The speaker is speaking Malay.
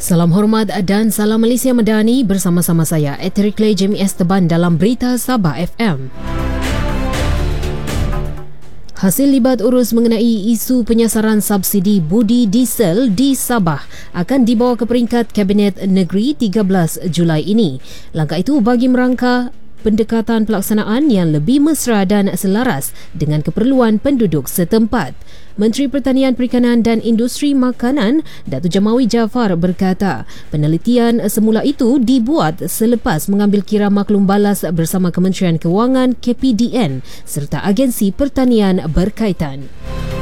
Salam hormat dan salam Malaysia Madani, bersama-sama saya Eterik Clay Jamie Esteban dalam Berita Sabah FM. Hasil libat urus mengenai isu penyasaran subsidi budi diesel di Sabah akan dibawa ke peringkat Kabinet Negeri 13 Julai ini. Langkah itu bagi merangka pendekatan pelaksanaan yang lebih mesra dan selaras dengan keperluan penduduk setempat. Menteri Pertanian Perikanan dan Industri Makanan, Datuk Jamawi Jaafar berkata, penelitian semula itu dibuat selepas mengambil kira maklum balas bersama Kementerian Kewangan KPDN serta agensi pertanian berkaitan.